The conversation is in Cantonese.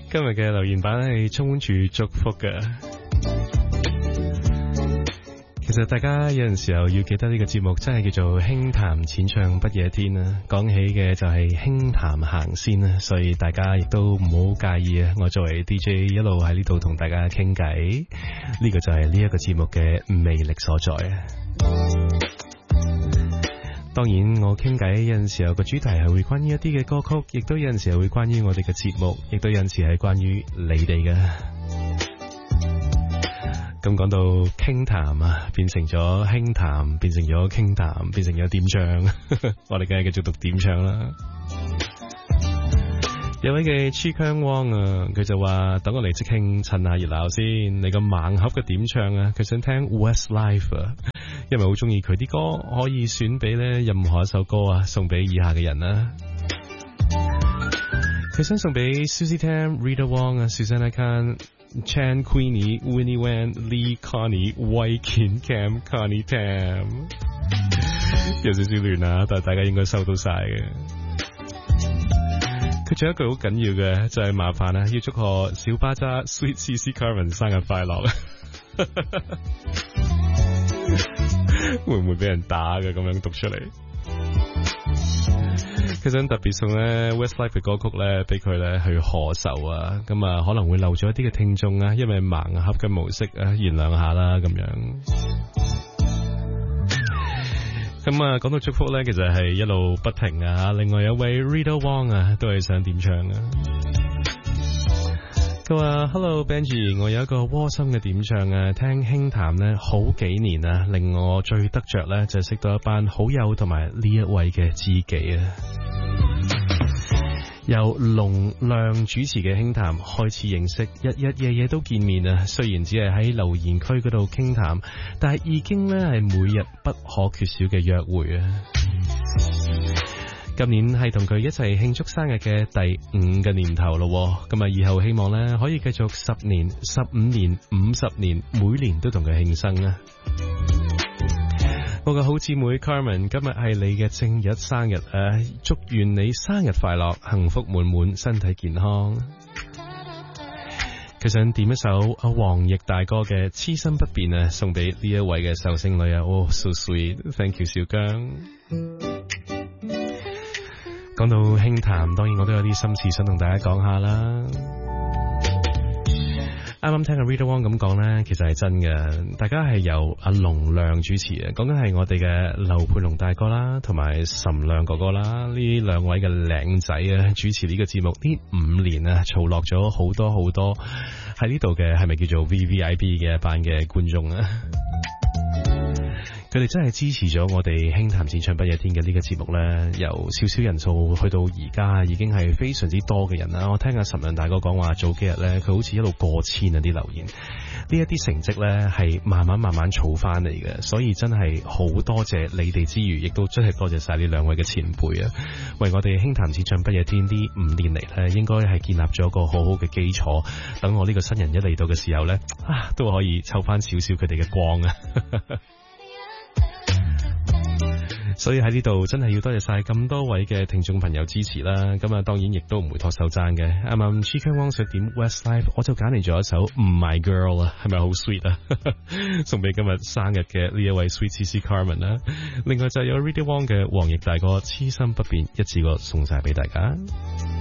今日嘅留言版係充滿住祝福嘅。其實大家有陣時候要記得呢個節目真係叫做輕談淺唱不夜天啊，講起嘅就係輕談行先啊，所以大家亦都唔好介意啊。我作為 DJ 一路喺呢度同大家傾偈，呢個就係呢一個節目嘅魅力所在啊。當然我傾偈有陣時候個主題係會關於一啲嘅歌曲，亦都有陣時候會關於我哋嘅節目，亦都有陣時係關於你哋嘅。咁講到傾談啊，變成咗輕談，變成咗傾談，變成咗點唱，我哋梗係繼續讀點唱啦。有位嘅 Chikang Wong 啊，佢就話等我嚟即興趁下熱鬧先，你個盲盒嘅點唱啊，佢想聽 Westlife 啊，因為好中意佢啲歌，可以選俾咧任何一首歌啊，送俾以下嘅人啊。佢想送俾 Susie Tam、Rita Wong 啊、Susanna Khan、Chan Queenie、Winnie Wan、Lee Connie、Wai Kin Cam、Connie Tam， 有少少亂啊，但係大家應該收到晒嘅。佢仲有一句好緊要嘅，就係麻煩啊，要祝賀小巴渣 Sweet CC Carmen 生日快樂。會唔會俾人打嘅咁樣讀出嚟？佢想特別送咧 Westlife 嘅歌曲咧俾佢咧去賀壽啊，咁啊可能會漏咗一啲嘅聽眾啊，因為盲盒嘅模式啊，原諒下啦咁樣。咁啊講到祝福咧，其實係一路不停啊。另外有位 Rita Wong 啊，都係想點唱啊。佢話 Hello Benji， 我有一個窩心嘅點唱啊，聽輕談呢好幾年啊，令我最得着呢就係識到一班好友同埋呢一位嘅知己啊。由龍亮主持嘅輕談開始認識，日日夜夜都見面啊。雖然只係喺留言區嗰度傾談，但係已經呢係每日不可缺少嘅約會啊。今年係同佢一齊慶祝生日嘅第5個年頭咯，咁啊以後希望咧可以繼續10年、15年、50年，每年都同佢慶生啊！我個好姊妹 Carmen 今日係你嘅正日生日啊，祝願你生日快樂、幸福滿滿、身體健康。佢想點一首阿黃奕大哥嘅《痴心不變》啊，送俾呢一位嘅壽星女啊。Oh so sweet，thank you 小姜。講到輕談，當然我都有啲心事想同大家講下啦。啱啱聽阿 Rita Wong 咁講呢，其實係真嘅。大家係由阿龍亮主持啊，講緊係我哋嘅劉佩龍大哥啦，同埋岑亮哥哥啦，呢兩位嘅靚仔啊，主持呢個節目呢5年啊，儲落咗好多好多喺呢度嘅，係咪叫做 VVIP 嘅一班嘅觀眾啊？佢哋真係支持咗我哋輕談淺唱不夜天嘅呢個節目呢，由少少人數去到而家已經係非常之多嘅人啦。我聽阿岑亮大哥講話，早幾日呢，佢好似一路過千啊啲留言，呢一啲成績呢係慢慢儲翻嚟嘅，所以真係好多謝你哋之餘，亦都真係多謝晒呢兩位嘅前輩啊，為我哋輕談淺唱不夜天呢5年嚟呢，應該係建立咗一個好好嘅基礎，等我呢個新人一嚟到嘅時候呢，都可以湊翻少少佢哋嘅光啊。所以喺呢度真係要多謝晒咁多位嘅聽眾朋友支持啦，咁啊當然亦都唔會托手踭嘅。啱啱 Chikang Wong 想點 Westlife， 我就揀嚟咗一首 My Girl 啊，係咪好 sweet 啊？送俾今日生日嘅呢一位 Sweet CC Carmen 啦。另外就有 Rita Wong 嘅黃奕大哥痴心不變，一次過送晒俾大家。